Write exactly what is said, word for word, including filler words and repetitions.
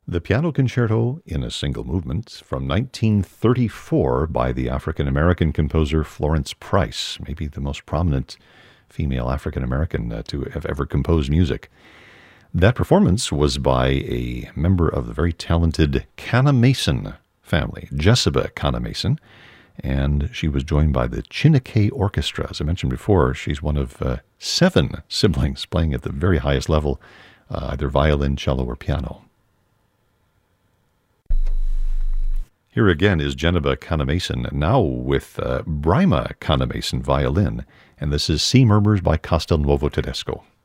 The Piano Concerto in a Single Movement from nineteen thirty-four by the African-American composer Florence Price, maybe the most prominent female African-American uh, to have ever composed music. That performance was by a member of the very talented Canna-Mason family, Jessica Canna-Mason, and she was joined by the Chineke Orchestra. As I mentioned before, she's one of uh, seven siblings playing at the very highest level, uh, either violin, cello, or piano. Here again is Geneba Canna-Mason, now with uh, Bryma Canna-Mason violin, and this is Sea Murmurs by Castelnuovo Tedesco.